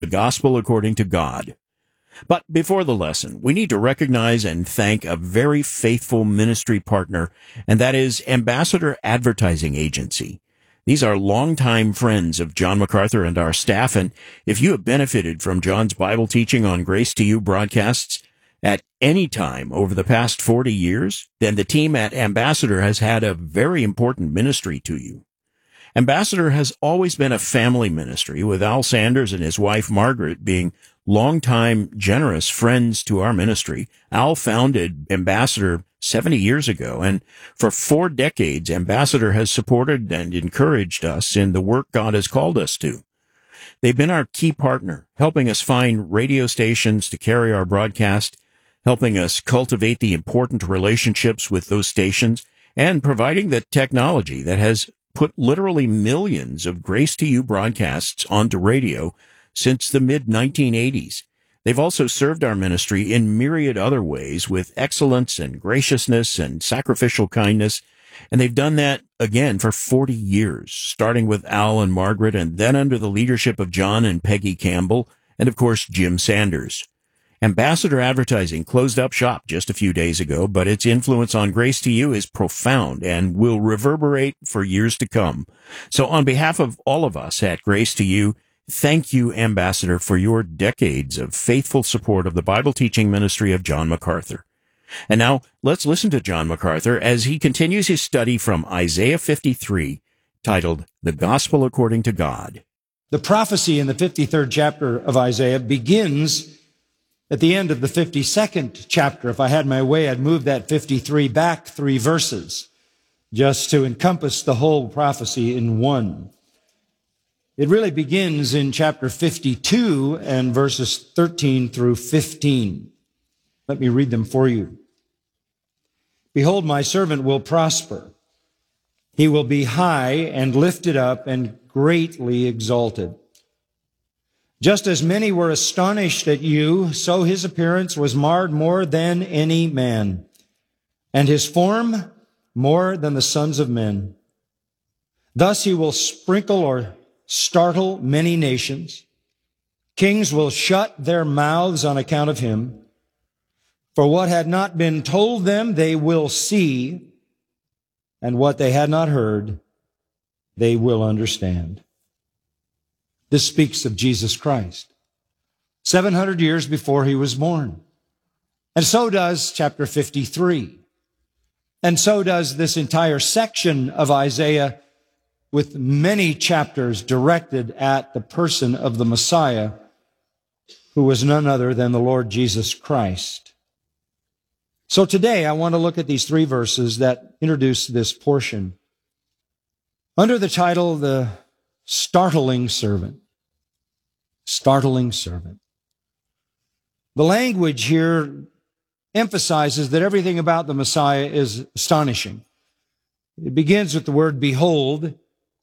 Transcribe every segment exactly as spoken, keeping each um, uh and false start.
Gospel According to God. But before the lesson, we need to recognize and thank a very faithful ministry partner, and that is Ambassador Advertising Agency. These are longtime friends of John MacArthur and our staff, and if you have benefited from John's Bible teaching on Grace to You broadcasts at any time over the past forty years, then the team at Ambassador has had a very important ministry to you. Ambassador has always been a family ministry, with Al Sanders and his wife Margaret being longtime generous friends to our ministry. Al founded Ambassador seventy years ago, and for four decades, Ambassador has supported and encouraged us in the work God has called us to. They've been our key partner, helping us find radio stations to carry our broadcast, helping us cultivate the important relationships with those stations, and providing the technology that has put literally millions of Grace to You broadcasts onto radio since the mid nineteen eighties. They've also served our ministry in myriad other ways with excellence and graciousness and sacrificial kindness, and they've done that again for forty years, starting with Al and Margaret, and then under the leadership of John and Peggy Campbell, and of course Jim Sanders. Ambassador Advertising closed up shop just a few days ago, but its influence on Grace to You is profound and will reverberate for years to come. So on behalf of all of us at Grace to You, thank you, Ambassador, for your decades of faithful support of the Bible teaching ministry of John MacArthur. And now let's listen to John MacArthur as he continues his study from Isaiah fifty-three, titled The Gospel According to God. The prophecy in the fifty-third chapter of Isaiah begins at the end of the fifty-second chapter. If I had my way, I'd move that fifty-three back three verses just to encompass the whole prophecy in one. It really begins in chapter fifty-two and verses thirteen through fifteen. Let me read them for you. Behold, my servant will prosper. He will be high and lifted up and greatly exalted. Just as many were astonished at you, so his appearance was marred more than any man, and his form more than the sons of men. Thus he will sprinkle or startle many nations. Kings will shut their mouths on account of him. For what had not been told them, they will see, and what they had not heard, they will understand. This speaks of Jesus Christ, seven hundred years before he was born. And so does chapter fifty-three. And so does this entire section of Isaiah, with many chapters directed at the person of the Messiah, who was none other than the Lord Jesus Christ. So today I want to look at these three verses that introduce this portion under the title, The Startling Servant. Startling servant. The language here emphasizes that everything about the Messiah is astonishing. It begins with the word behold,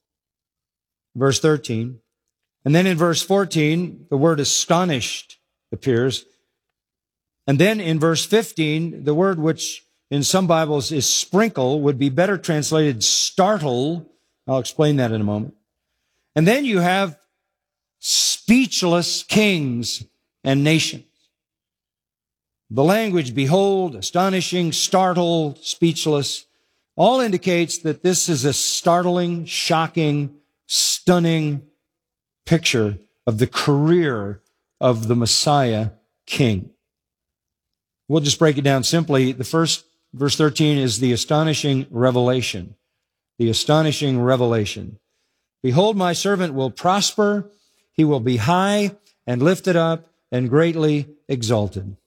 verse thirteen. And then in verse fourteen, the word astonished appears. And then in verse fifteen, the word which in some Bibles is sprinkle would be better translated startle. I'll explain that in a moment. And then you have speechless kings and nations. The language, behold, astonishing, startle, speechless, all indicates that this is a startling, shocking, stunning picture of the career of the Messiah King. We'll just break it down simply. The first, verse thirteen, is the astonishing revelation. The astonishing revelation. Behold, my servant will prosper. He will be high and lifted up and greatly exalted.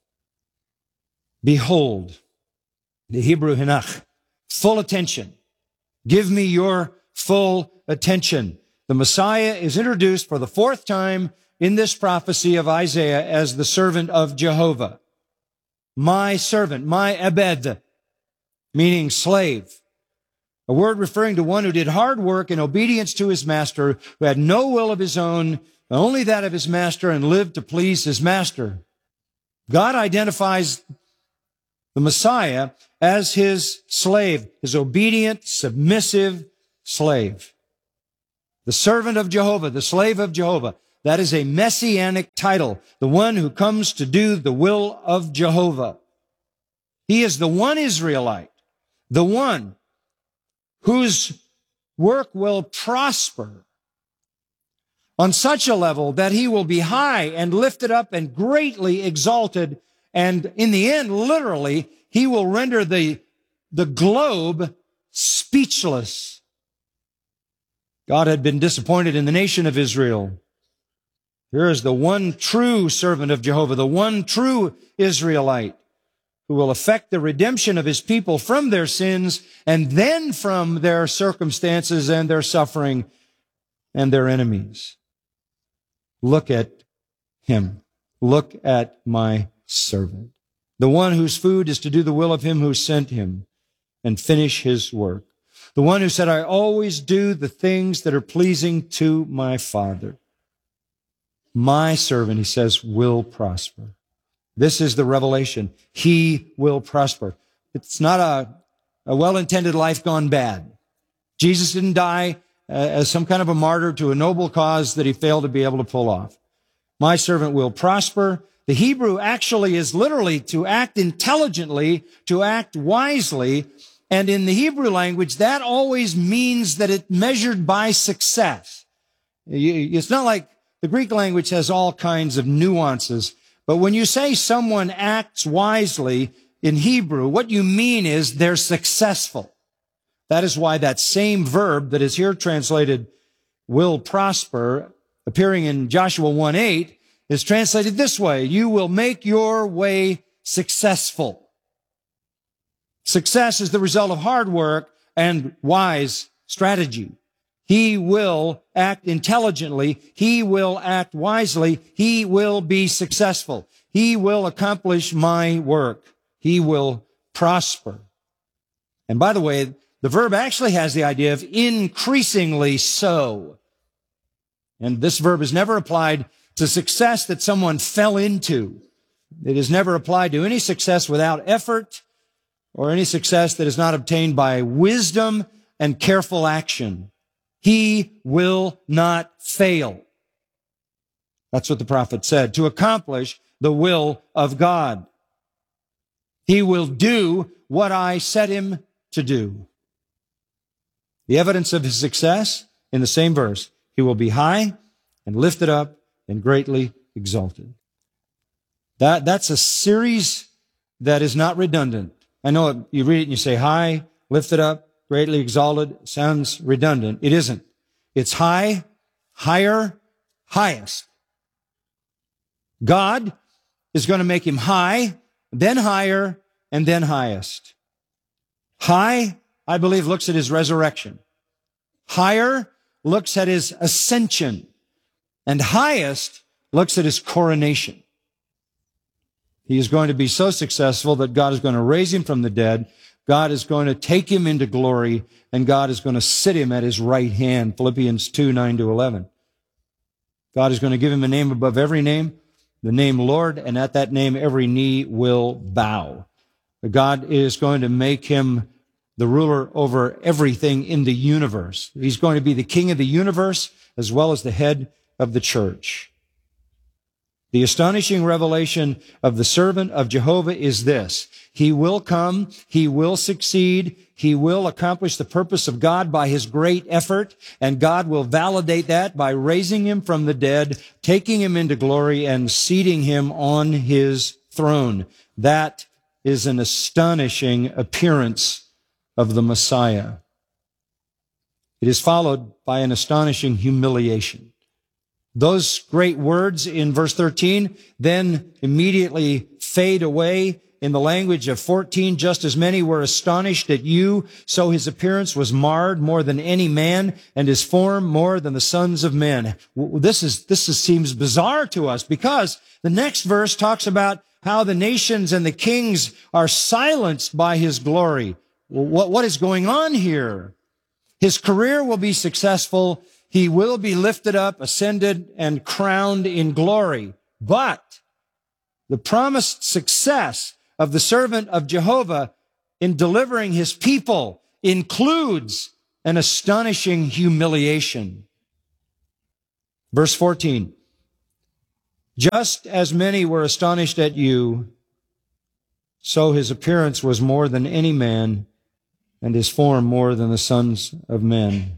Behold, the Hebrew hinach, full attention. Give me your full attention. The Messiah is introduced for the fourth time in this prophecy of Isaiah as the servant of Jehovah. My servant, my ebed, meaning slave. A word referring to one who did hard work in obedience to his master, who had no will of his own, only that of his master, and lived to please his master. God identifies the Messiah as his slave, his obedient, submissive slave. The servant of Jehovah, the slave of Jehovah. That is a messianic title, the one who comes to do the will of Jehovah. He is the one Israelite, the one whose work will prosper on such a level that he will be high and lifted up and greatly exalted. And in the end, literally, he will render the, the globe speechless. God had been disappointed in the nation of Israel. Here is the one true servant of Jehovah, the one true Israelite, who will effect the redemption of his people from their sins and then from their circumstances and their suffering and their enemies. Look at him. Look at my servant, the one whose food is to do the will of him who sent him and finish his work. The one who said, I always do the things that are pleasing to my Father. My servant, he says, will prosper. This is the revelation. He will prosper. It's not a, a well-intended life gone bad. Jesus didn't die uh, as some kind of a martyr to a noble cause that he failed to be able to pull off. My servant will prosper. The Hebrew actually is literally to act intelligently, to act wisely. And in the Hebrew language, that always means that it's measured by success. It's not like the Greek language has all kinds of nuances. But when you say someone acts wisely in Hebrew, what you mean is they're successful. That is why that same verb that is here translated will prosper, appearing in Joshua one eight, is translated this way: you will make your way successful. Success is the result of hard work and wise strategy. He will act intelligently. He will act wisely. He will be successful. He will accomplish my work. He will prosper. And by the way, the verb actually has the idea of increasingly so. And this verb is never applied to success that someone fell into. It is never applied to any success without effort or any success that is not obtained by wisdom and careful action. He will not fail. That's what the prophet said, to accomplish the will of God. He will do what I set him to do. The evidence of his success in the same verse: he will be high and lifted up and greatly exalted. That, that's a series that is not redundant. I know you read it and you say high, lifted up, greatly exalted. Sounds redundant. It isn't. It's high, higher, highest. God is going to make him high, then higher, and then highest. High, I believe, looks at his resurrection. Higher looks at his ascension. And highest looks at his coronation. He is going to be so successful that God is going to raise him from the dead. God is going to take him into glory, and God is going to sit him at his right hand. Philippians two, nine to eleven. God is going to give him a name above every name, the name Lord, and at that name every knee will bow. God is going to make him the ruler over everything in the universe. He's going to be the king of the universe as well as the head of the church. The astonishing revelation of the servant of Jehovah is this: he will come, he will succeed, he will accomplish the purpose of God by his great effort, and God will validate that by raising him from the dead, taking him into glory, and seating him on his throne. That is an astonishing appearance of the Messiah. It is followed by an astonishing humiliation. Those great words in verse thirteen then immediately fade away. In the language of fourteen, just as many were astonished at you, so his appearance was marred more than any man, and his form more than the sons of men. This is, this is, seems bizarre to us, because the next verse talks about how the nations and the kings are silenced by his glory. What, what is going on here? His career will be successful. He will be lifted up, ascended, and crowned in glory. But the promised success of the servant of Jehovah in delivering his people includes an astonishing humiliation. Verse fourteen, Just as many were astonished at you, so his appearance was more than any man, and his form more than the sons of men.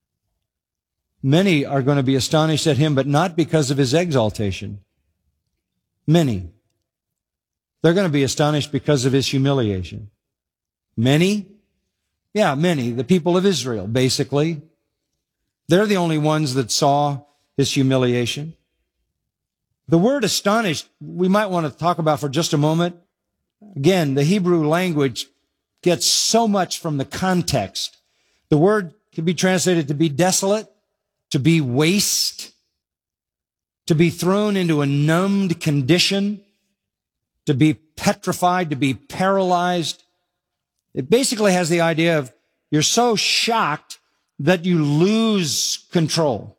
Many are going to be astonished at him, but not because of his exaltation. Many. They're going to be astonished because of his humiliation. Many? Yeah, many. The people of Israel, basically. They're the only ones that saw his humiliation. The word astonished, we might want to talk about for just a moment. Again, the Hebrew language gets so much from the context. The word can be translated to be desolate, to be waste, to be thrown into a numbed condition, to be petrified, to be paralyzed. It basically has the idea of you're so shocked that you lose control.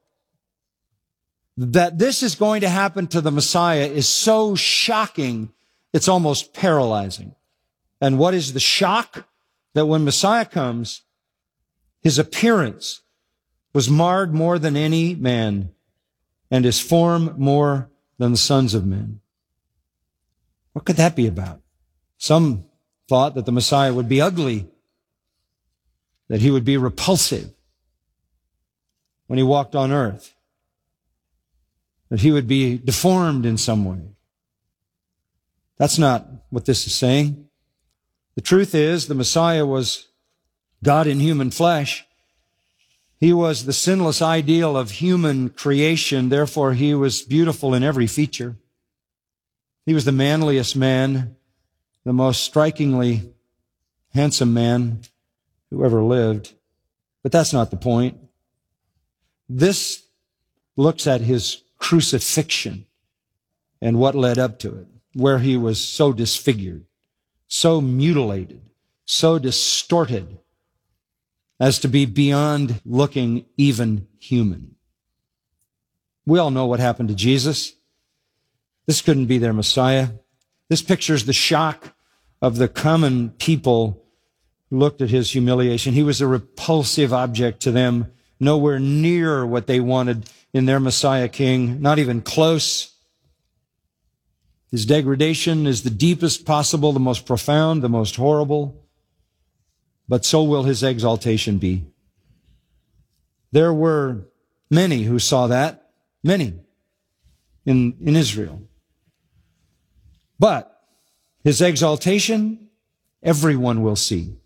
That this is going to happen to the Messiah is so shocking, it's almost paralyzing. And what is the shock? That when Messiah comes, his appearance was marred more than any man, and his form more than the sons of men. What could that be about? Some thought that the Messiah would be ugly, that he would be repulsive when he walked on earth, that he would be deformed in some way. That's not what this is saying. The truth is, the Messiah was God in human flesh. He was the sinless ideal of human creation. Therefore, he was beautiful in every feature. He was the manliest man, the most strikingly handsome man who ever lived. But that's not the point. This looks at his crucifixion and what led up to it, where he was so disfigured, so mutilated, so distorted as to be beyond looking even human. We all know what happened to Jesus. This couldn't be their Messiah. This pictures the shock of the common people who looked at his humiliation. He was a repulsive object to them, nowhere near what they wanted in their Messiah King, not even close. His degradation is the deepest possible, the most profound, the most horrible, but so will his exaltation be. There were many who saw that, many in, in Israel. But his exaltation, everyone will see.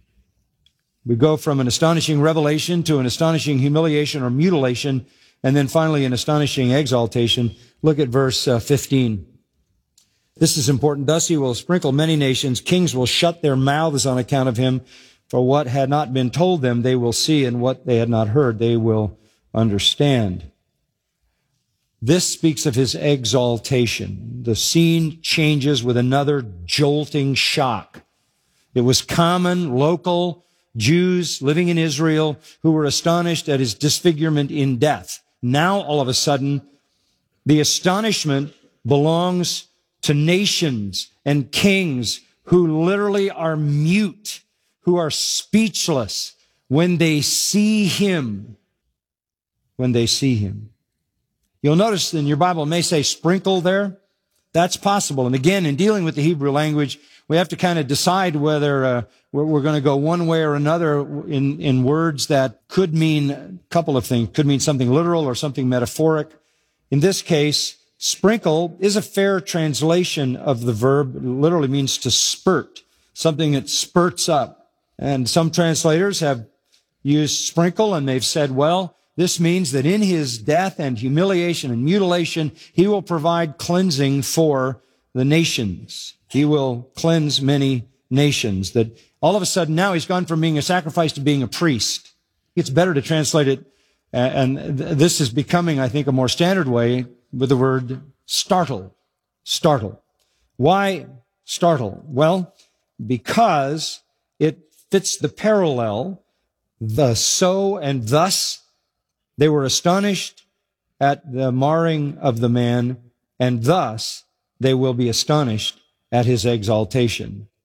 We go from an astonishing revelation to an astonishing humiliation or mutilation, and then finally an astonishing exaltation. Look at verse uh, fifteen. This is important. Thus he will sprinkle many nations. Kings will shut their mouths on account of him. For what had not been told them, they will see, and what they had not heard, they will understand. This speaks of his exaltation. The scene changes with another jolting shock. It was common, local Jews living in Israel who were astonished at his disfigurement in death. Now, all of a sudden, the astonishment belongs to nations and kings who literally are mute, who are speechless when they see him. When they see him. You'll notice in your Bible, it may say sprinkle there. That's possible. And again, in dealing with the Hebrew language, we have to kind of decide whether uh, we're, we're going to go one way or another in, in words that could mean a couple of things. Could mean something literal or something metaphoric. In this case, sprinkle is a fair translation of the verb. It literally means to spurt, something that spurts up. And some translators have used sprinkle, and they've said, well, this means that in his death and humiliation and mutilation, he will provide cleansing for the nations. He will cleanse many nations. That all of a sudden now he's gone from being a sacrifice to being a priest. It's better to translate it, and this is becoming, I think, a more standard way with the word startle. Startle. Why startle? Well, because it fits the parallel, the so and thus. They were astonished at the marring of the man, and thus they will be astonished at his exaltation.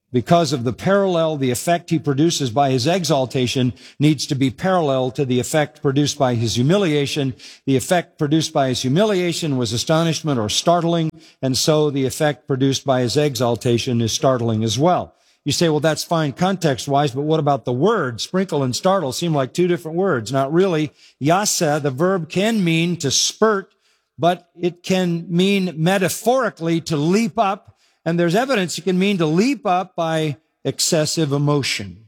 because of the parallel, the effect he produces by his exaltation needs to be parallel to the effect produced by his humiliation. The effect produced by his humiliation was astonishment or startling, and so the effect produced by his exaltation is startling as well. You say, well, that's fine context-wise, but what about the word? Sprinkle and startle seem like two different words. Not really. Yasa, the verb, can mean to spurt, but it can mean metaphorically to leap up. And there's evidence it can mean to leap up by excessive emotion.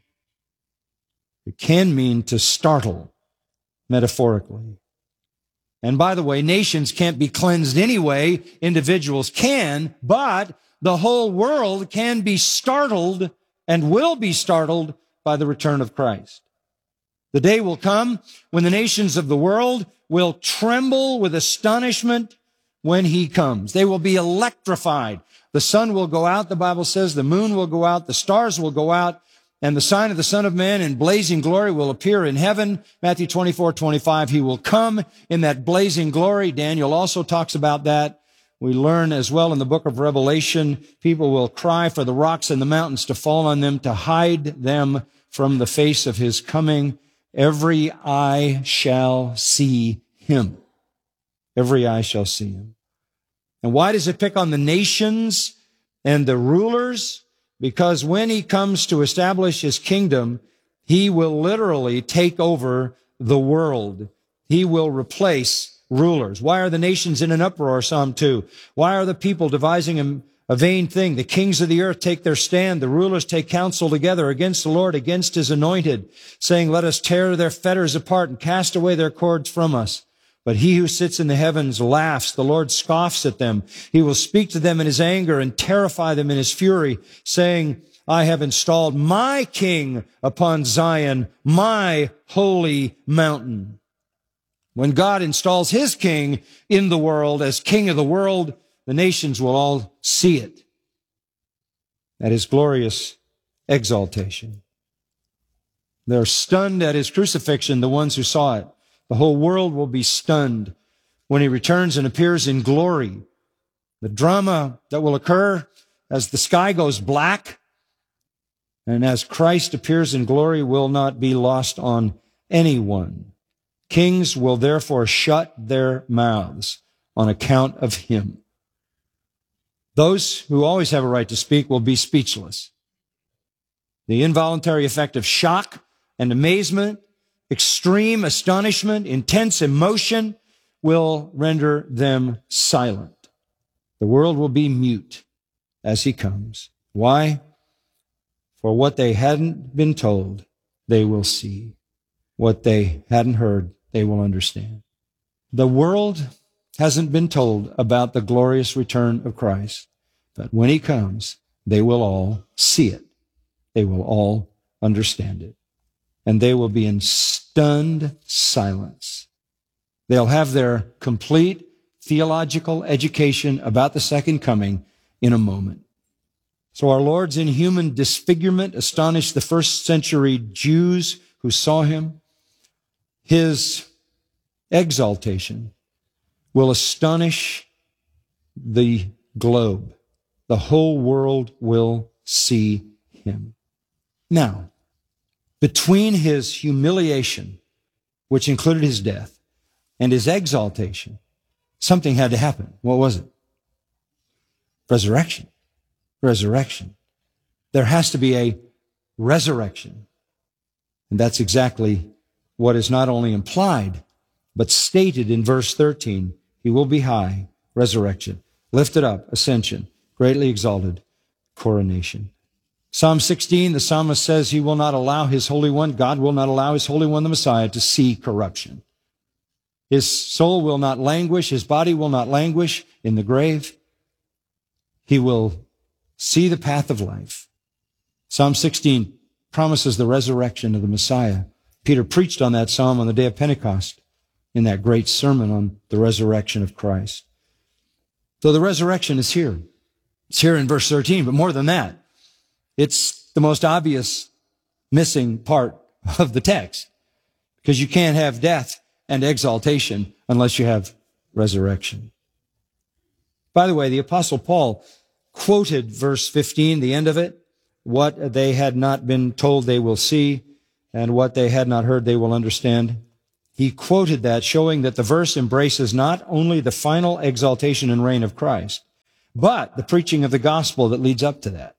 It can mean to startle, metaphorically. And by the way, nations can't be cleansed anyway. Individuals can, but the whole world can be startled and will be startled by the return of Christ. The day will come when the nations of the world will tremble with astonishment when he comes. They will be electrified. The sun will go out, the Bible says. The moon will go out. The stars will go out. And the sign of the Son of Man in blazing glory will appear in heaven. Matthew twenty-four twenty-five. He will come in that blazing glory. Daniel also talks about that. We learn as well in the book of Revelation, people will cry for the rocks and the mountains to fall on them, to hide them from the face of his coming. Every eye shall see him. Every eye shall see him. And why does it pick on the nations and the rulers? Because when he comes to establish his kingdom, he will literally take over the world. He will replace rulers. Why are the nations in an uproar? Psalm two. Why are the people devising a vain thing? The kings of the earth take their stand. The rulers take counsel together against the Lord, against his anointed, saying, let us tear their fetters apart and cast away their cords from us. But he who sits in the heavens laughs. The Lord scoffs at them. He will speak to them in his anger and terrify them in his fury, saying, I have installed my king upon Zion, my holy mountain. When God installs his king in the world as king of the world, the nations will all see it at his glorious exaltation. They're stunned at his crucifixion, the ones who saw it. The whole world will be stunned when he returns and appears in glory. The drama that will occur as the sky goes black and as Christ appears in glory will not be lost on anyone. Kings will therefore shut their mouths on account of him. Those who always have a right to speak will be speechless. The involuntary effect of shock and amazement, extreme astonishment, intense emotion will render them silent. The world will be mute as he comes. Why? For what they hadn't been told, they will see. What they hadn't heard, they will understand. The world hasn't been told about the glorious return of Christ, but when he comes, they will all see it. They will all understand it. And they will be in stunned silence. They'll have their complete theological education about the second coming in a moment. So our Lord's inhuman disfigurement astonished the first century Jews who saw him. His exaltation will astonish the globe. The whole world will see him. Now, between his humiliation, which included his death, and his exaltation, something had to happen. What was it? Resurrection. Resurrection. There has to be a resurrection. And that's exactly what is not only implied, but stated in verse thirteen. He will be high, resurrection, lifted up, ascension, greatly exalted, coronation. Psalm sixteen, the psalmist says he will not allow his Holy One, God will not allow his Holy One, the Messiah, to see corruption. His soul will not languish, his body will not languish in the grave. He will see the path of life. Psalm sixteen promises the resurrection of the Messiah. Peter preached on that psalm on the day of Pentecost in that great sermon on the resurrection of Christ. So the resurrection is here. It's here in verse thirteen, but more than that, it's the most obvious missing part of the text, because you can't have death and exaltation unless you have resurrection. By the way, the Apostle Paul quoted verse fifteen, the end of it, what they had not been told they will see, and what they had not heard they will understand. He quoted that, showing that the verse embraces not only the final exaltation and reign of Christ, but the preaching of the gospel that leads up to that.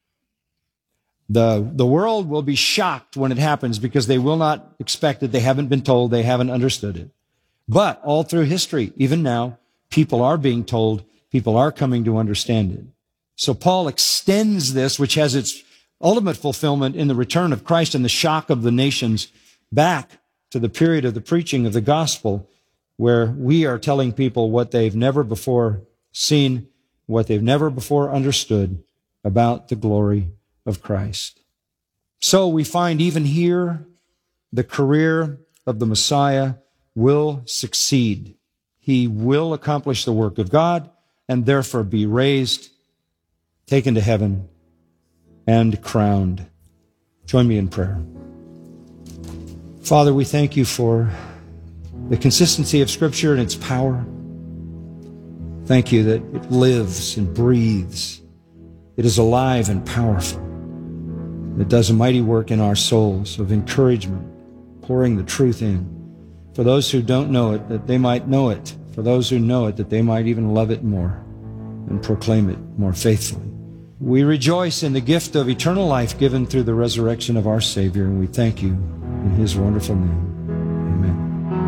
The, the world will be shocked when it happens because they will not expect it. They haven't been told. They haven't understood it. But all through history, even now, people are being told, people are coming to understand it. So Paul extends this, which has its ultimate fulfillment in the return of Christ and the shock of the nations, back to the period of the preaching of the gospel, where we are telling people what they've never before seen, what they've never before understood about the glory of Christ. So we find even here the career of the Messiah will succeed. He will accomplish the work of God and therefore be raised, taken to heaven, and crowned. Join me in prayer. Father, we thank you for the consistency of Scripture and its power. Thank you that it lives and breathes. It is alive and powerful. It does a mighty work in our souls of encouragement, pouring the truth in. For those who don't know it, that they might know it. For those who know it, that they might even love it more and proclaim it more faithfully. We rejoice in the gift of eternal life given through the resurrection of our Savior, and we thank you in His wonderful name. Amen.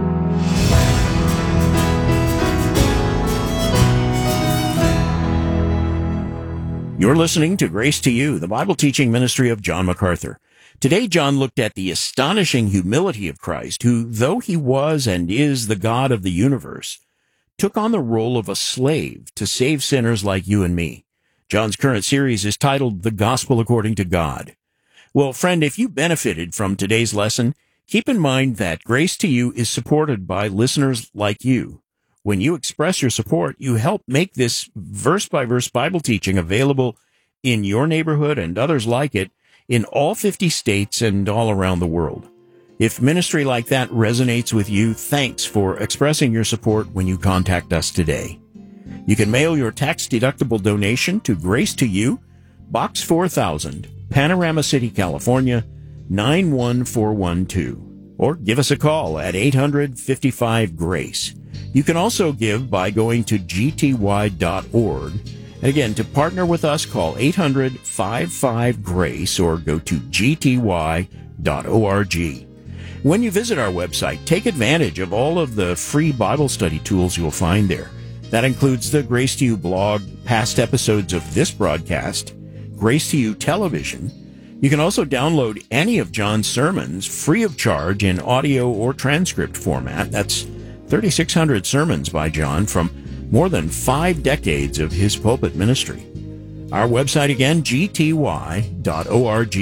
You're listening to Grace to You, the Bible teaching ministry of John MacArthur. Today, John looked at the astonishing humility of Christ, who, though he was and is the God of the universe, took on the role of a slave to save sinners like you and me. John's current series is titled The Gospel According to God. Well, friend, if you benefited from today's lesson, keep in mind that Grace to You is supported by listeners like you. When you express your support, you help make this verse-by-verse Bible teaching available in your neighborhood and others like it in all fifty states and all around the world. If ministry like that resonates with you, thanks for expressing your support when you contact us today. You can mail your tax-deductible donation to Grace to You, Box four thousand, Panorama City, California, nine one four one two, or give us a call at eight hundred, fifty-five, GRACE. You can also give by going to G T Y dot org. And again, to partner with us, call eight hundred, fifty-five, GRACE or go to G T Y dot org. When you visit our website, take advantage of all of the free Bible study tools you'll find there. That includes the Grace to You blog, past episodes of this broadcast, Grace to You television. You can also download any of John's sermons free of charge in audio or transcript format. That's thirty-six hundred sermons by John from more than five decades of his pulpit ministry. Our website again, G T Y dot org.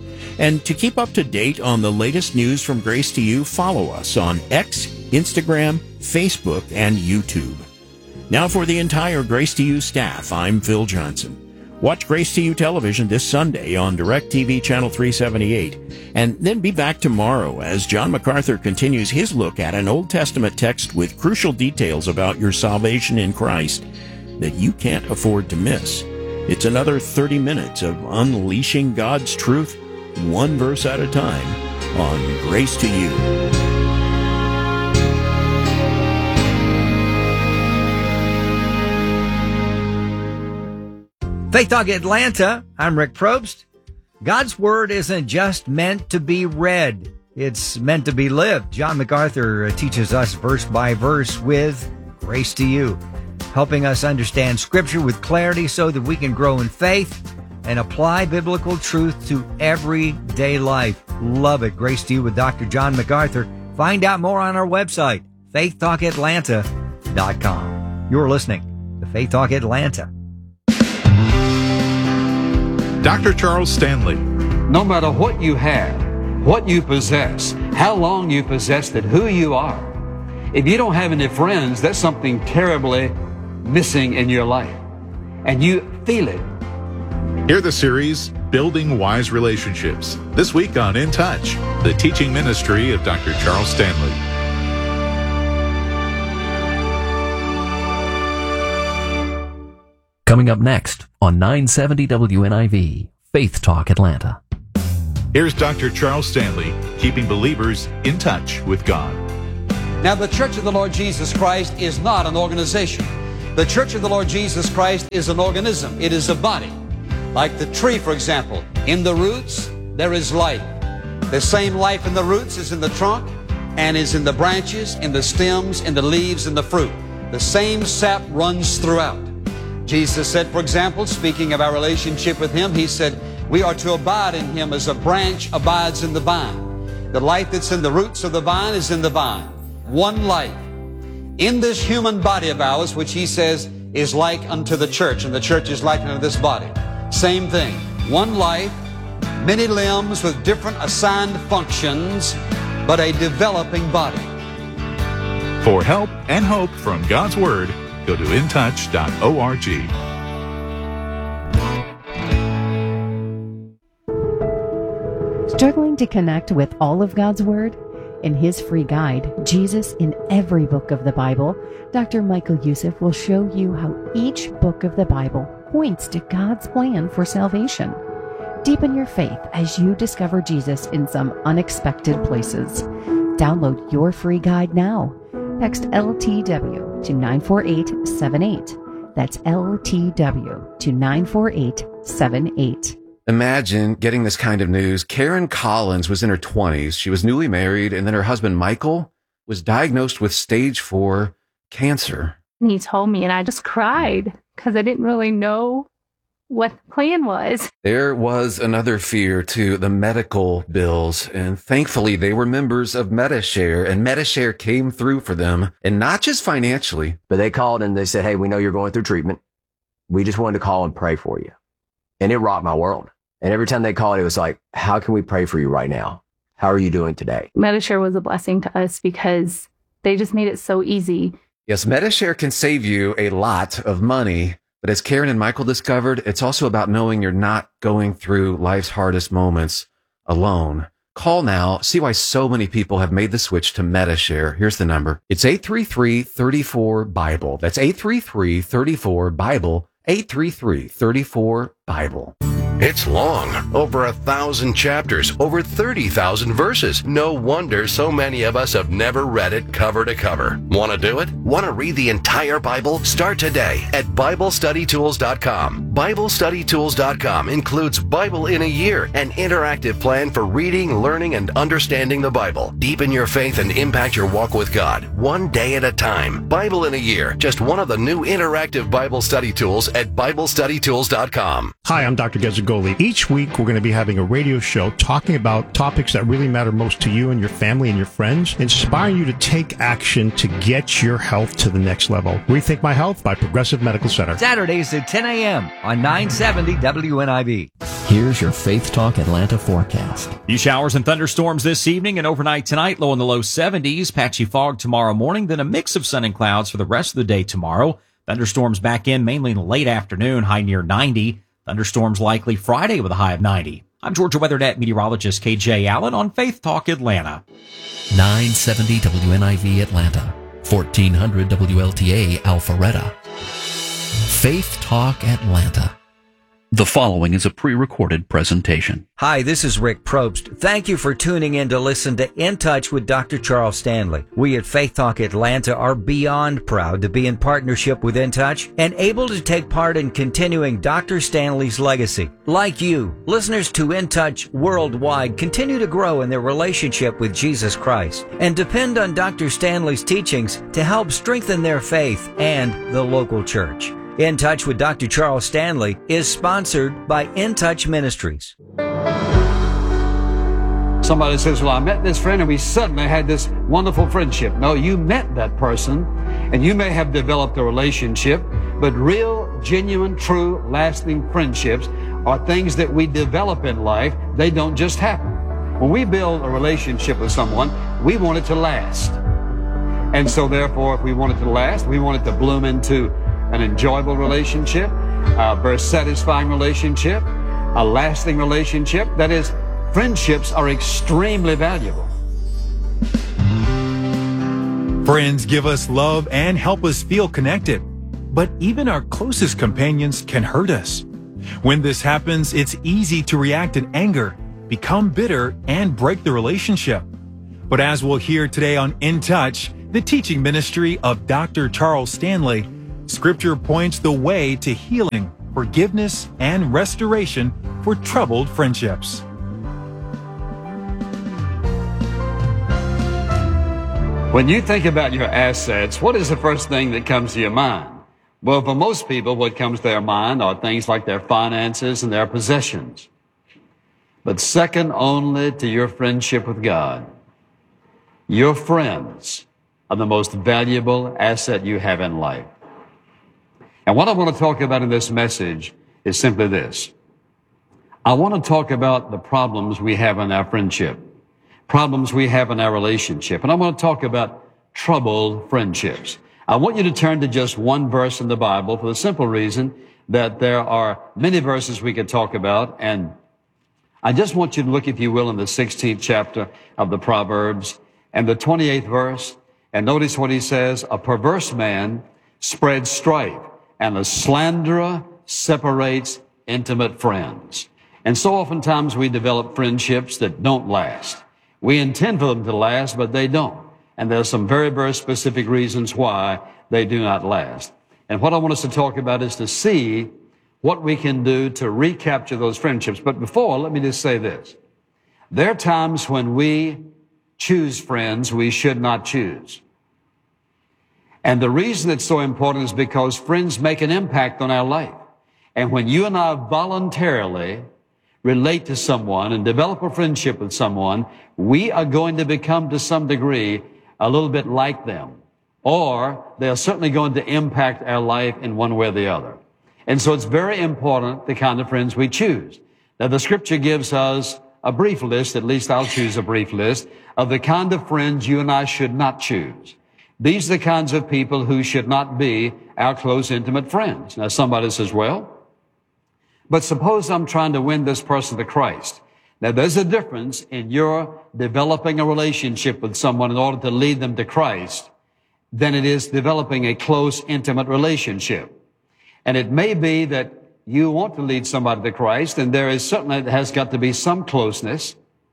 And to keep up to date on the latest news from Grace to You, follow us on X, Instagram, Facebook, and YouTube. Now for the entire Grace to You staff, I'm Phil Johnson. Watch Grace to You television this Sunday on DirecTV Channel three seventy-eight, and then be back tomorrow as John MacArthur continues his look at an Old Testament text with crucial details about your salvation in Christ that you can't afford to miss. It's another thirty minutes of unleashing God's truth, one verse at a time, on Grace to You. Faith Talk Atlanta, I'm Rick Probst. God's Word isn't just meant to be read, it's meant to be lived. John MacArthur teaches us verse by verse with Grace to You, helping us understand Scripture with clarity so that we can grow in faith and apply biblical truth to everyday life. Love it. Grace to You with Doctor John MacArthur. Find out more on our website, faith talk atlanta dot com. You're listening to Faith Talk Atlanta. Doctor Charles Stanley. No matter what you have, what you possess, how long you possessed it, who you are, if you don't have any friends, that's something terribly missing in your life. And you feel it. Hear the series, Building Wise Relationships, this week on In Touch, the teaching ministry of Doctor Charles Stanley. Coming up next on nine seventy W N I V, Faith Talk Atlanta. Here's Doctor Charles Stanley, keeping believers in touch with God. Now, the Church of the Lord Jesus Christ is not an organization. The Church of the Lord Jesus Christ is an organism. It is a body. Like the tree, for example. In the roots, there is life. The same life in the roots is in the trunk and is in the branches, in the stems, in the leaves, and the fruit. The same sap runs throughout. Jesus said, for example, speaking of our relationship with Him, He said, we are to abide in Him as a branch abides in the vine. The life that's in the roots of the vine is in the vine. One life. In this human body of ours, which He says is like unto the church, and the church is like unto this body. Same thing. One life, many limbs with different assigned functions, but a developing body. For help and hope from God's Word, go to in touch dot org. Struggling to connect with all of God's Word? In his free guide, Jesus in Every Book of the Bible, Doctor Michael Youssef will show you how each book of the Bible points to God's plan for salvation. Deepen your faith as you discover Jesus in some unexpected places. Download your free guide now. Text L T W to nine four eight seven eight. That's L T W to nine four eight seven eight. Imagine getting this kind of news. Karen Collins was in her twenties. She was newly married, and then her husband, Michael, was diagnosed with stage four cancer. And he told me, and I just cried because I didn't really know what the plan was. There was another fear, too, the medical bills. And thankfully, they were members of Medi-Share, and Medi-Share came through for them, and not just financially. But they called and they said, hey, we know you're going through treatment. We just wanted to call and pray for you. And it rocked my world. And every time they called, it was like, how can we pray for you right now? How are you doing today? Medi-Share was a blessing to us because they just made it so easy. Yes, Medi-Share can save you a lot of money. But as Karen and Michael discovered, it's also about knowing you're not going through life's hardest moments alone. Call now. See why so many people have made the switch to Medi-Share. Here's the number. It's eight three three, three four, Bible. That's eight three three, three four, Bible. eight three three, three four, Bible. It's long, over a thousand chapters, over thirty thousand verses. No wonder so many of us have never read it cover to cover. Want to do it? Want to read the entire Bible? Start today at Bible Study Tools dot com. Bible Study Tools dot com includes Bible in a Year, an interactive plan for reading, learning, and understanding the Bible. Deepen your faith and impact your walk with God, one day at a time. Bible in a Year, just one of the new interactive Bible study tools at Bible Study Tools dot com. Hi, I'm Doctor Gezagoli. Each week, we're going to be having a radio show talking about topics that really matter most to you and your family and your friends, inspiring you to take action to get your health to the next level. Rethink My Health by Progressive Medical Center. Saturdays at ten a.m. on nine seventy W N I B. Here's your Faith Talk Atlanta forecast. Few showers and thunderstorms this evening and overnight tonight, low in the low seventies. Patchy fog tomorrow morning, then a mix of sun and clouds for the rest of the day tomorrow. Thunderstorms back in mainly in the late afternoon, high near ninety. Thunderstorms likely Friday with a high of ninety. I'm Georgia WeatherNet meteorologist K J Allen on Faith Talk Atlanta. nine seventy W N I V Atlanta, fourteen hundred W L T A Alpharetta. Faith Talk Atlanta. The following is a pre-recorded presentation. Hi, this is Rick Probst. Thank you for tuning in to listen to In Touch with Doctor Charles Stanley. We at Faith Talk Atlanta are beyond proud to be in partnership with In Touch and able to take part in continuing Doctor Stanley's legacy. Like you, listeners to In Touch worldwide continue to grow in their relationship with Jesus Christ and depend on Doctor Stanley's teachings to help strengthen their faith and the local church. In Touch with Doctor Charles Stanley is sponsored by In Touch Ministries. Somebody says, well, I met this friend and we suddenly had this wonderful friendship. No, you met that person and you may have developed a relationship, but real, genuine, true, lasting friendships are things that we develop in life. They don't just happen. When we build a relationship with someone, we want it to last. And so therefore, if we want it to last, we want it to bloom into an enjoyable relationship, a very satisfying relationship, a lasting relationship. That is, friendships are extremely valuable. Friends give us love and help us feel connected. But even our closest companions can hurt us. When this happens, it's easy to react in anger, become bitter, and break the relationship. But as we'll hear today on In Touch, the teaching ministry of Doctor Charles Stanley, Scripture points the way to healing, forgiveness, and restoration for troubled friendships. When you think about your assets, what is the first thing that comes to your mind? Well, for most people, what comes to their mind are things like their finances and their possessions. But second only to your friendship with God, your friends are the most valuable asset you have in life. And what I want to talk about in this message is simply this. I want to talk about the problems we have in our friendship, problems we have in our relationship. And I want to talk about troubled friendships. I want you to turn to just one verse in the Bible for the simple reason that there are many verses we could talk about. And I just want you to look, if you will, in the sixteenth chapter of the Proverbs and the twenty-eighth verse. And notice what he says, a perverse man spreads strife, and a slanderer separates intimate friends. And so oftentimes we develop friendships that don't last. We intend for them to last, but they don't. And there are some very, very specific reasons why they do not last. And what I want us to talk about is to see what we can do to recapture those friendships. But before, let me just say this. There are times when we choose friends we should not choose. And the reason it's so important is because friends make an impact on our life. And when you and I voluntarily relate to someone and develop a friendship with someone, we are going to become to some degree a little bit like them. Or they are certainly going to impact our life in one way or the other. And so it's very important the kind of friends we choose. Now the scripture gives us a brief list, at least I'll choose a brief list, of the kind of friends you and I should not choose. These are the kinds of people who should not be our close, intimate friends. Now somebody says, well, but suppose I'm trying to win this person to Christ. Now there's a difference in your developing a relationship with someone in order to lead them to Christ than it is developing a close, intimate relationship. And it may be that you want to lead somebody to Christ, and there is certainly, there has got to be some closeness,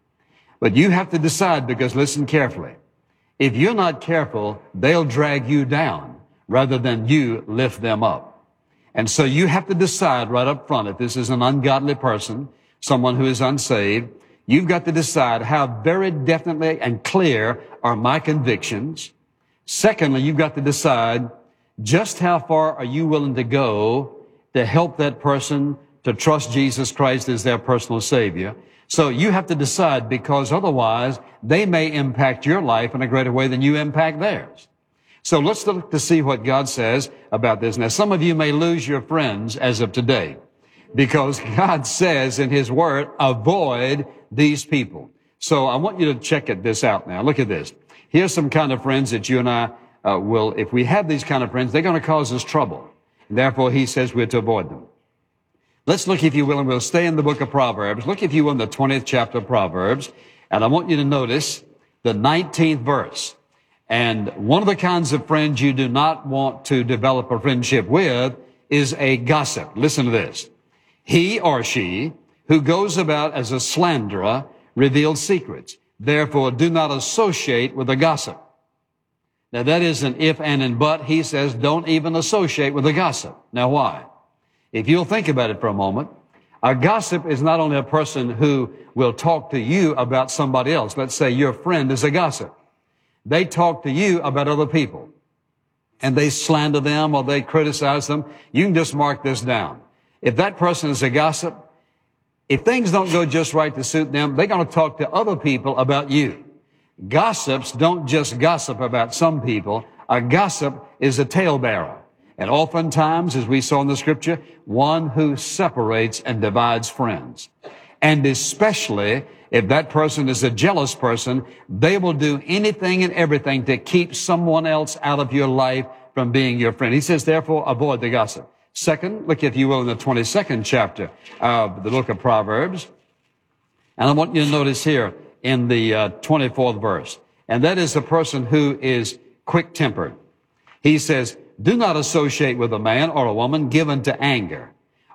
but you have to decide, because listen carefully. If you're not careful, they'll drag you down rather than you lift them up. And so you have to decide right up front, if this is an ungodly person, someone who is unsaved, you've got to decide how very definitely and clear are my convictions. Secondly, you've got to decide just how far are you willing to go to help that person to trust Jesus Christ as their personal Savior. So you have to decide, because otherwise they may impact your life in a greater way than you impact theirs. So let's look to see what God says about this. Now, some of you may lose your friends as of today, because God says in His Word, avoid these people. So I want you to check it, this out now. Look at this. Here's some kind of friends that you and I uh, will, if we have these kind of friends, they're going to cause us trouble. And therefore, He says we're to avoid them. Let's look, if you will, and we'll stay in the book of Proverbs. Look, if you will, in the twentieth chapter of Proverbs. And I want you to notice the nineteenth verse. And one of the kinds of friends you do not want to develop a friendship with is a gossip. Listen to this. He or she who goes about as a slanderer reveals secrets. Therefore, do not associate with a gossip. Now, that is an if and an but. He says don't even associate with a gossip. Now, why? If you'll think about it for a moment, a gossip is not only a person who will talk to you about somebody else. Let's say your friend is a gossip. They talk to you about other people, and they slander them or they criticize them. You can just mark this down. If that person is a gossip, if things don't go just right to suit them, they're going to talk to other people about you. Gossips don't just gossip about some people. A gossip is a talebearer. And oftentimes, as we saw in the scripture, one who separates and divides friends. And especially if that person is a jealous person, they will do anything and everything to keep someone else out of your life from being your friend. He says, therefore, avoid the gossip. Second, look, if you will, in the twenty-second chapter of the book of Proverbs. And I want you to notice here in the uh, twenty-fourth verse. And that is the person who is quick-tempered. He says, do not associate with a man or a woman given to anger,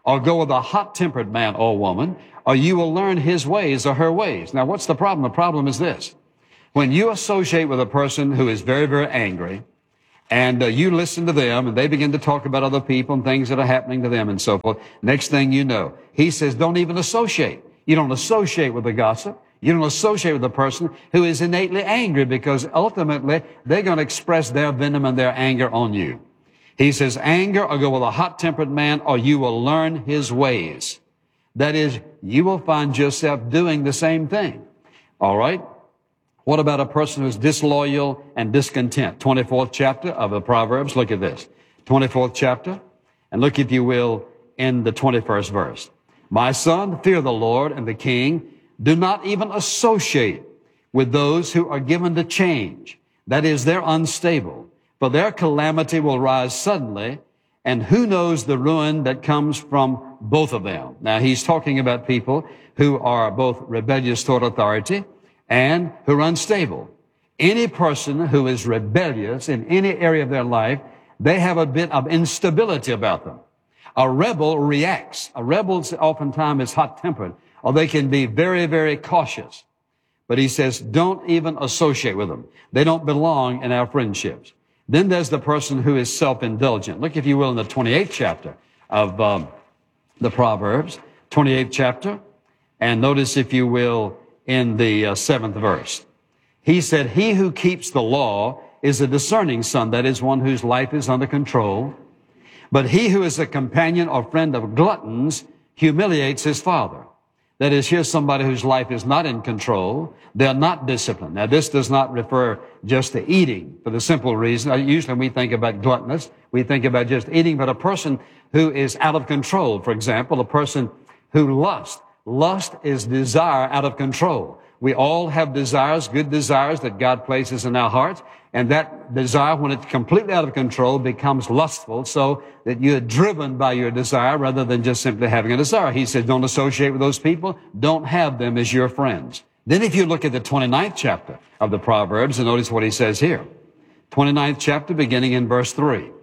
or go with a hot-tempered man or woman, or you will learn his ways or her ways. Now, what's the problem? The problem is this. When you associate with a person who is very, very angry, and uh, you listen to them, and they begin to talk about other people and things that are happening to them and so forth, next thing you know, he says, don't even associate. You don't associate with the gossip. You don't associate with the person who is innately angry, because ultimately they're going to express their venom and their anger on you. He says, anger, or go with a hot-tempered man, or you will learn his ways. That is, you will find yourself doing the same thing. All right? What about a person who's disloyal and discontent? twenty-fourth chapter of the Proverbs. Look at this. twenty-fourth chapter. And look, if you will, in the twenty-first verse. My son, fear the Lord and the king. Do not even associate with those who are given to change. That is, they're unstable. For their calamity will rise suddenly, and who knows the ruin that comes from both of them. Now, he's talking about people who are both rebellious toward authority and who are unstable. Any person who is rebellious in any area of their life, they have a bit of instability about them. A rebel reacts. A rebel oftentimes is hot-tempered, or they can be very, very cautious. But he says, don't even associate with them. They don't belong in our friendships. Then there's the person who is self-indulgent. Look, if you will, in the twenty-eighth chapter of um, the Proverbs, twenty-eighth chapter, and notice, if you will, in the uh, seventh verse. He said, he who keeps the law is a discerning son, that is, one whose life is under control. But he who is a companion or friend of gluttons humiliates his father. That is, here's somebody whose life is not in control. They're not disciplined. Now, this does not refer just to eating, for the simple reason. Usually when we think about gluttonous, we think about just eating, but a person who is out of control, for example, a person who lusts. Lust is desire out of control. We all have desires, good desires that God places in our hearts, and that desire, when it's completely out of control, becomes lustful, so that you're driven by your desire rather than just simply having a desire. He said, don't associate with those people. Don't have them as your friends. Then if you look at the twenty-ninth chapter of the Proverbs, and notice what he says here. twenty-ninth chapter, beginning in verse three.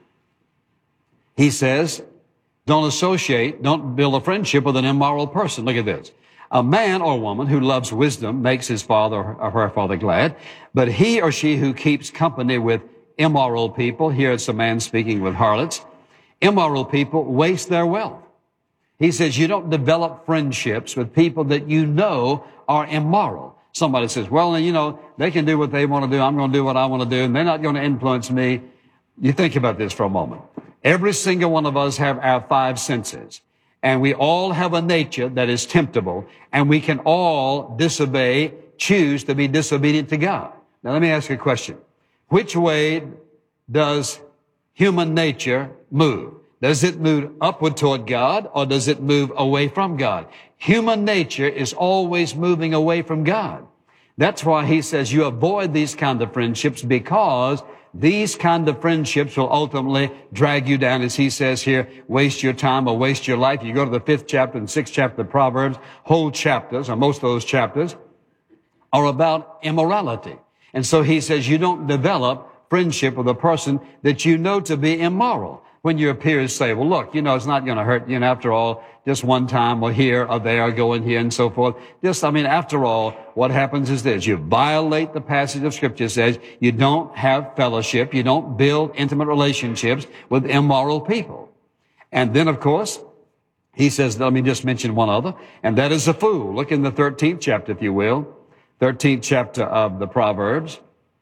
He says, don't associate, don't build a friendship with an immoral person. Look at this. A man or woman who loves wisdom makes his father or her father glad, but he or she who keeps company with immoral people, here it's a man speaking with harlots, immoral people waste their wealth. He says you don't develop friendships with people that you know are immoral. Somebody says, well, you know, they can do what they want to do. I'm going to do what I want to do, and they're not going to influence me. You think about this for a moment. Every single one of us have our five senses. And we all have a nature that is temptable, and we can all disobey, choose to be disobedient to God. Now, let me ask you a question. Which way does human nature move? Does it move upward toward God, or does it move away from God? Human nature is always moving away from God. That's why he says you avoid these kind of friendships, because these kind of friendships will ultimately drag you down, as he says here, waste your time or waste your life. You go to the fifth chapter and sixth chapter of Proverbs, whole chapters, or most of those chapters, are about immorality. And so he says you don't develop friendship with a person that you know to be immoral. When your peers say, well, look, you know, it's not going to hurt you, and after all, just one time or here or there or going here and so forth. Just, I mean, after all, what happens is this. You violate the passage of Scripture that says you don't have fellowship, you don't build intimate relationships with immoral people. And then, of course, he says, let me just mention one other, and that is a fool. Look in the thirteenth chapter, if you will, thirteenth chapter of the Proverbs.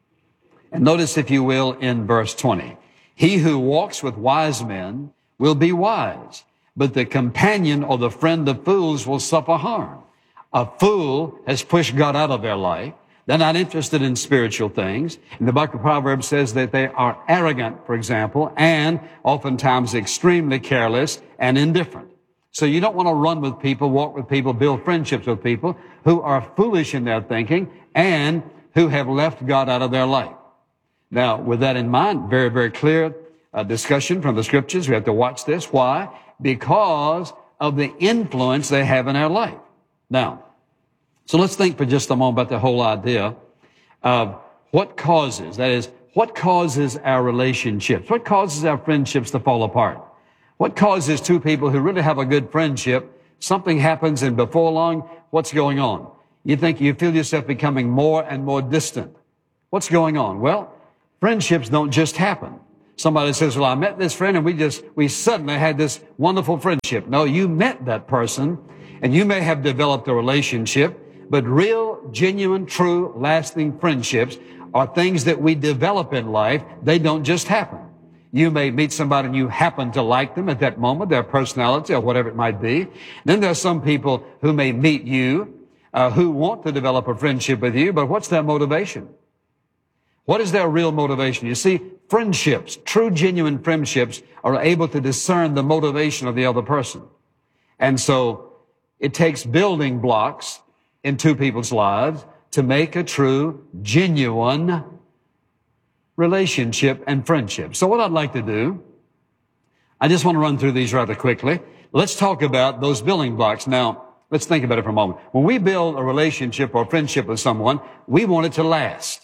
And notice, if you will, in verse twenty. He who walks with wise men will be wise, but the companion or the friend of fools will suffer harm. A fool has pushed God out of their life. They're not interested in spiritual things. And the book of Proverbs says that they are arrogant, for example, and oftentimes extremely careless and indifferent. So you don't want to run with people, walk with people, build friendships with people who are foolish in their thinking and who have left God out of their life. Now, with that in mind, very, very clear uh, discussion from the Scriptures. We have to watch this. Why? Because of the influence they have in our life. Now, so let's think for just a moment about the whole idea of what causes, that is, what causes our relationships, what causes our friendships to fall apart. What causes two people who really have a good friendship, something happens and before long, what's going on? You think you feel yourself becoming more and more distant. What's going on? Well, friendships don't just happen. Somebody says, well, I met this friend and we just, we suddenly had this wonderful friendship. No, you met that person and you may have developed a relationship, but real, genuine, true, lasting friendships are things that we develop in life. They don't just happen. You may meet somebody and you happen to like them at that moment, their personality or whatever it might be. Then there are some people who may meet you, uh, who want to develop a friendship with you, but what's their motivation? What is their real motivation? You see, friendships, true, genuine friendships are able to discern the motivation of the other person. And so it takes building blocks in two people's lives to make a true, genuine relationship and friendship. So what I'd like to do, I just want to run through these rather quickly. Let's talk about those building blocks. Now, let's think about it for a moment. When we build a relationship or friendship with someone, we want it to last.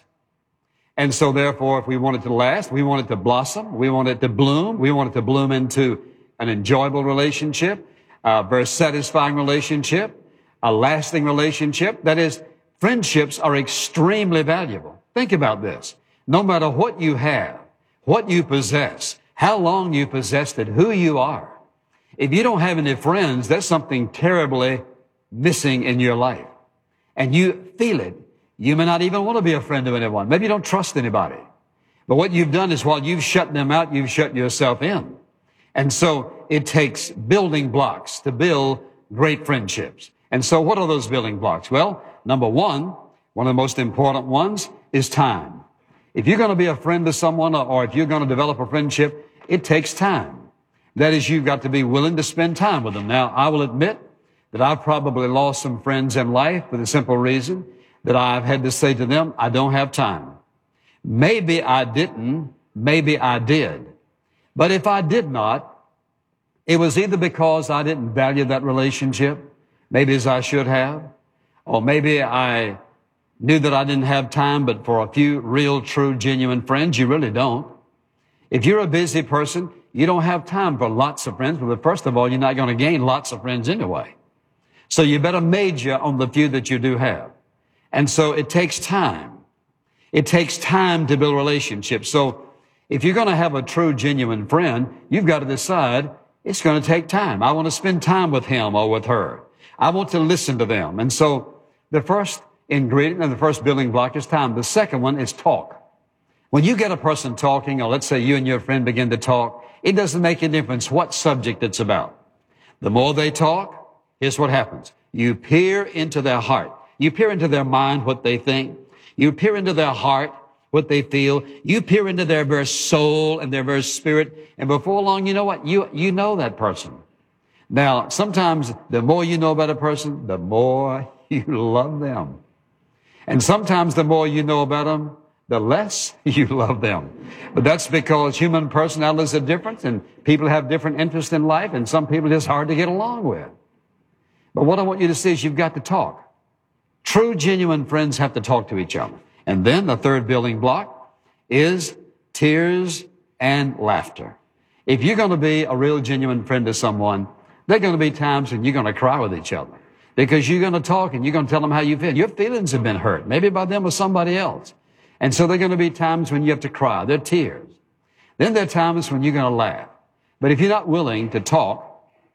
And so therefore, if we want it to last, we want it to blossom, we want it to bloom, we want it to bloom into an enjoyable relationship, a very satisfying relationship, a lasting relationship. That is, friendships are extremely valuable. Think about this. No matter what you have, what you possess, how long you possessed it, who you are, if you don't have any friends, there's something terribly missing in your life. And you feel it. You may not even want to be a friend of anyone. Maybe you don't trust anybody. But what you've done is while you've shut them out, you've shut yourself in. And so it takes building blocks to build great friendships. And so what are those building blocks? Well, number one, one of the most important ones is time. If you're going to be a friend to someone or if you're going to develop a friendship, it takes time. That is, you've got to be willing to spend time with them. Now, I will admit that I've probably lost some friends in life for the simple reason that I've had to say to them, I don't have time. Maybe I didn't, maybe I did. But if I did not, it was either because I didn't value that relationship, maybe as I should have, or maybe I knew that I didn't have time, but for a few real, true, genuine friends, you really don't. If you're a busy person, you don't have time for lots of friends, but first of all, you're not going to gain lots of friends anyway. So you better major on the few that you do have. And so it takes time. It takes time to build relationships. So if you're going to have a true, genuine friend, you've got to decide it's going to take time. I want to spend time with him or with her. I want to listen to them. And so the first ingredient and the first building block is time. The second one is talk. When you get a person talking, or let's say you and your friend begin to talk, it doesn't make a difference what subject it's about. The more they talk, here's what happens. You peer into their heart. You peer into their mind, what they think. You peer into their heart, what they feel. You peer into their very soul and their very spirit. And before long, you know what? You, you know that person. Now, sometimes the more you know about a person, the more you love them. And sometimes the more you know about them, the less you love them. But that's because human personalities are different and people have different interests in life, and some people it's hard to get along with. But what I want you to see is you've got to talk. True, genuine friends have to talk to each other. And then the third building block is tears and laughter. If you're going to be a real, genuine friend to someone, there are going to be times when you're going to cry with each other because you're going to talk and you're going to tell them how you feel. Your feelings have been hurt, maybe by them or somebody else. And so there are going to be times when you have to cry. There are tears. Then there are times when you're going to laugh. But if you're not willing to talk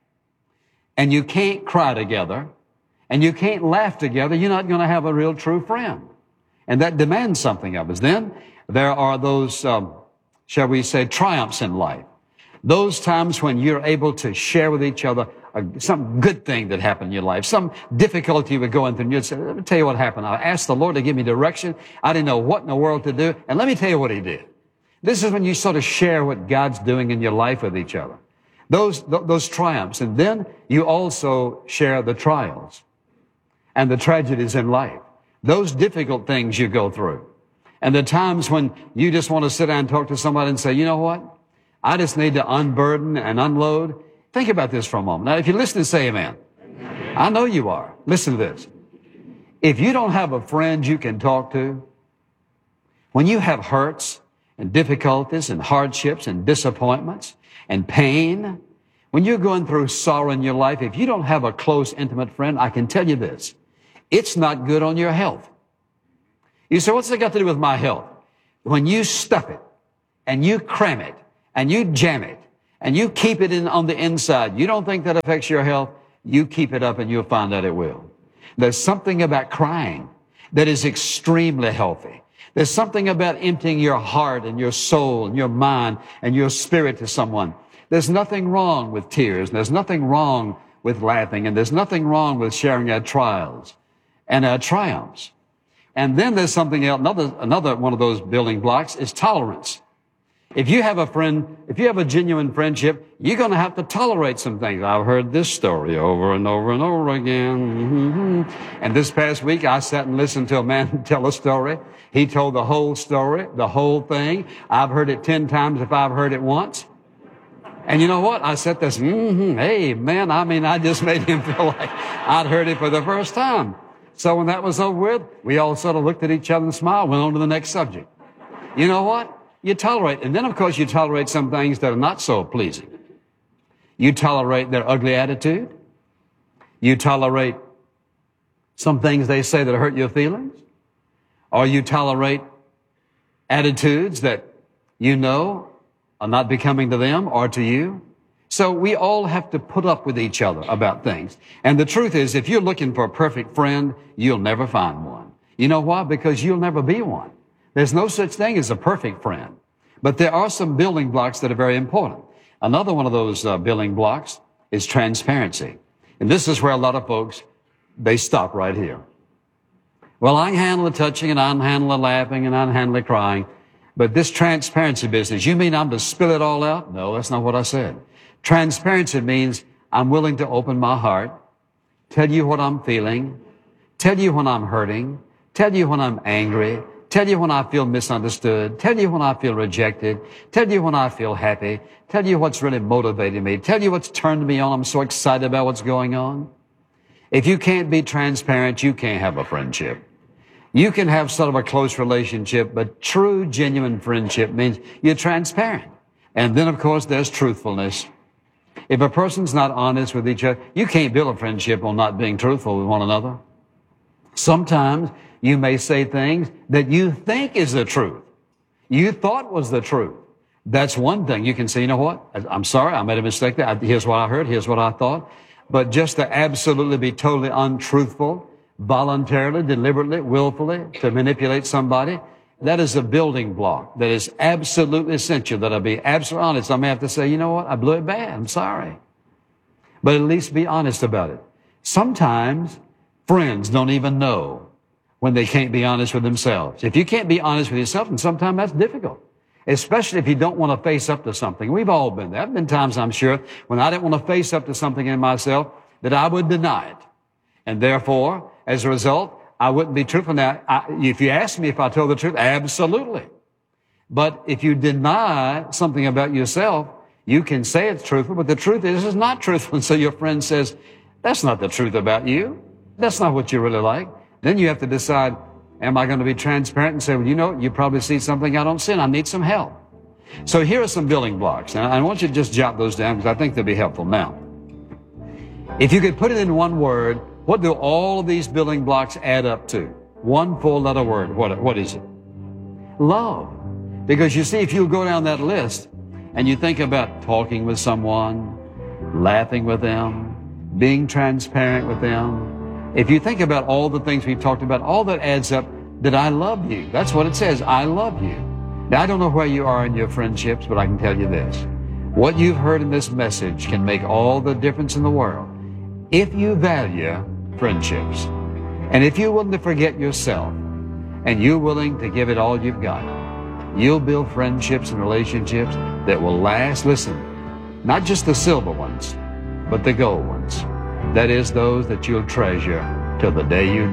and you can't cry together and you can't laugh together, you're not going to have a real, true friend. And that demands something of us. Then there are those, um, shall we say, triumphs in life. Those times when you're able to share with each other a, some good thing that happened in your life, some difficulty you were going through, and you'd say, let me tell you what happened. I asked the Lord to give me direction. I didn't know what in the world to do, and let me tell you what He did. This is when you sort of share what God's doing in your life with each other. Those, th- those triumphs. And then you also share the trials and the tragedies in life. Those difficult things you go through. And the times when you just want to sit down and talk to somebody and say, you know what? I just need to unburden and unload. Think about this for a moment. Now, if you listen, say amen. Amen. I know you are. Listen to this. If you don't have a friend you can talk to, when you have hurts and difficulties and hardships and disappointments and pain, When you're going through sorrow in your life, if you don't have a close, intimate friend, I can tell you this, it's not good on your health. You say, what's that got to do with my health? When you stuff it, and you cram it, and you jam it, and you keep it in on the inside, you don't think that affects your health? You keep it up and you'll find out it will. There's something about crying that is extremely healthy. There's something about emptying your heart and your soul and your mind and your spirit to someone. There's nothing wrong with tears. And there's nothing wrong with laughing. And there's nothing wrong with sharing our trials and our triumphs. And then there's something else. Another, another one of those building blocks is tolerance. If you have a friend, if you have a genuine friendship, you're going to have to tolerate some things. I've heard this story over and over and over again. Mm-hmm. And this past week, I sat and listened to a man tell a story. He told the whole story, the whole thing. I've heard it ten times if I've heard it once. And you know what? I said this, mm-hmm, hey, man, I mean, I just made him feel like I'd heard it for the first time. So when that was over with, we all sort of looked at each other and smiled, went on to the next subject. You know what? You tolerate. And then, of course, you tolerate some things that are not so pleasing. You tolerate their ugly attitude. You tolerate some things they say that hurt your feelings. Or you tolerate attitudes that you know are not becoming to them or to you. So we all have to put up with each other about things. And the truth is, if you're looking for a perfect friend, you'll never find one. You know why? Because you'll never be one. There's no such thing as a perfect friend. But there are some building blocks that are very important. Another one of those uh, building blocks is transparency. And this is where a lot of folks, they stop right here. Well, I can handle the touching and I can handle the laughing and I can handle the crying. But this transparency business, you mean I'm to spill it all out? No, that's not what I said. Transparency means I'm willing to open my heart, tell you what I'm feeling, tell you when I'm hurting, tell you when I'm angry, tell you when I feel misunderstood, tell you when I feel rejected, tell you when I feel happy, tell you what's really motivating me, tell you what's turned me on. I'm so excited about what's going on. If you can't be transparent, you can't have a friendship. You can have sort of a close relationship, but true, genuine friendship means you're transparent. And then, of course, there's truthfulness. If a person's not honest with each other, you can't build a friendship on not being truthful with one another. Sometimes you may say things that you think is the truth. You thought was the truth. That's one thing. You can say, you know what? I'm sorry, I made a mistake there. Here's what I heard. Here's what I thought. But just to absolutely be totally untruthful, voluntarily, deliberately, willfully, to manipulate somebody, that is a building block that is absolutely essential, that I'll be absolutely honest. I may have to say, you know what? I blew it bad. I'm sorry. But at least be honest about it. Sometimes friends don't even know when they can't be honest with themselves. If you can't be honest with yourself, and sometimes that's difficult, especially if you don't want to face up to something. We've all been there. There have been times, I'm sure, when I didn't want to face up to something in myself, that I would deny it. And therefore, as a result, I wouldn't be truthful. Now, I, if you ask me if I told the truth, absolutely. But if you deny something about yourself, you can say it's truthful, but the truth is it's not truthful. And so your friend says, that's not the truth about you. That's not what you really like. Then you have to decide, am I going to be transparent and say, well, you know, you probably see something I don't see and I need some help. So here are some building blocks. And I want you to just jot those down because I think they'll be helpful. Now, if you could put it in one word, what do all of these building blocks add up to? One full letter word. What, what is it? Love. Because you see, if you go down that list and you think about talking with someone, laughing with them, being transparent with them, if you think about all the things we've talked about, all that adds up that I love you. That's what it says. I love you. Now, I don't know where you are in your friendships, but I can tell you this. What you've heard in this message can make all the difference in the world if you value friendships. And if you're willing to forget yourself and you're willing to give it all you've got, you'll build friendships and relationships that will last. Listen, not just the silver ones, but the gold ones. That is, those that you'll treasure till the day you